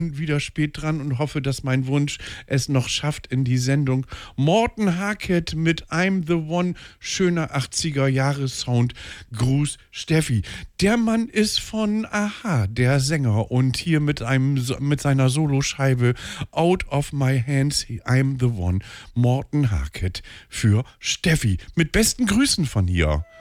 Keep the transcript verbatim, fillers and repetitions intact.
wieder spät dran und hoffe, dass mein Wunsch es noch schafft in die Sendung. Morten Harket mit I'm the One, schöner achtziger-Jahre-Sound. Gruß Steffi. Der Mann ist von Aha, der Sänger, und hier mit einem mit seiner Soloscheibe Out of My Hands, I'm the One. Morten Harket für Steffi. Mit besten Grüßen von hier.